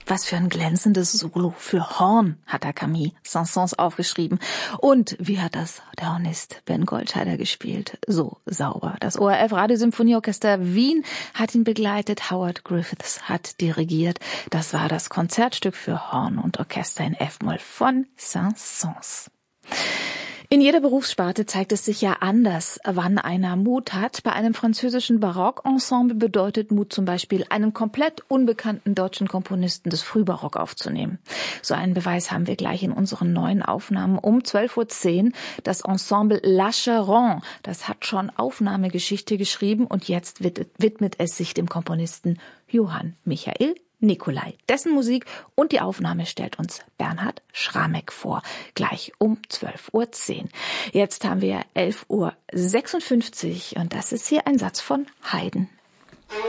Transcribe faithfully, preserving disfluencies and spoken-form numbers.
Was für ein glänzendes Solo für Horn hat der Camille Saint-Saëns aufgeschrieben. Und wie hat das der Hornist Ben Goldscheider gespielt? So sauber. Das O R F Radiosymphonieorchester Wien hat ihn begleitet. Howard Griffiths hat dirigiert. Das war das Konzertstück für Horn und Orchester in F-Moll von Saint-Saëns. In jeder Berufssparte zeigt es sich ja anders, wann einer Mut hat. Bei einem französischen Barockensemble bedeutet Mut zum Beispiel, einen komplett unbekannten deutschen Komponisten des Frühbarock aufzunehmen. So einen Beweis haben wir gleich in unseren neuen Aufnahmen um zwölf Uhr zehn. Das Ensemble La Charonne, das hat schon Aufnahmegeschichte geschrieben und jetzt widmet es sich dem Komponisten Johann Michael Nicolai. Dessen Musik und die Aufnahme stellt uns Bernhard Schramek vor, gleich um zwölf Uhr zehn. Jetzt haben wir elf Uhr sechsundfünfzig und das ist hier ein Satz von Haydn.